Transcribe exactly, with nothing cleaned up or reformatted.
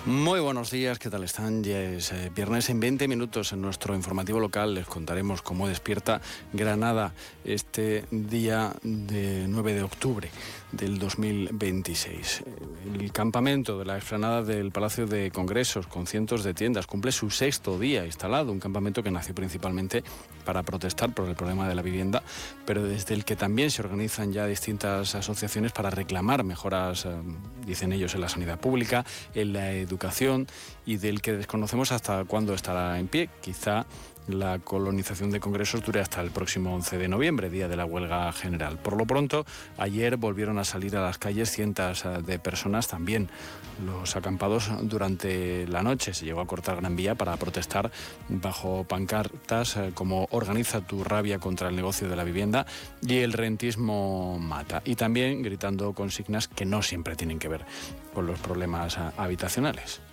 Muy buenos días, ¿qué tal están? Ya es eh, viernes. En veinte minutos en nuestro informativo local les contaremos cómo despierta Granada este día de nueve de octubre del dos mil veintiséis. El campamento de la explanada del Palacio de Congresos, con cientos de tiendas, cumple su sexto día instalado, un campamento que nació principalmente para protestar por el problema de la vivienda, pero desde el que también se organizan ya distintas asociaciones para reclamar mejoras, eh, dicen ellos, en la sanidad pública, en la educación, y del que desconocemos hasta cuándo estará en pie. Quizá la colonización de Congresos dure hasta el próximo once de noviembre, día de la huelga general. Por lo pronto, ayer volvieron a salir a las calles cientos de personas, también los acampados durante la noche. Se llegó a cortar Gran Vía para protestar bajo pancartas como "Organiza tu rabia contra el negocio de la vivienda" y "El rentismo mata", y también gritando consignas que no siempre tienen que ver con los problemas habitacionales.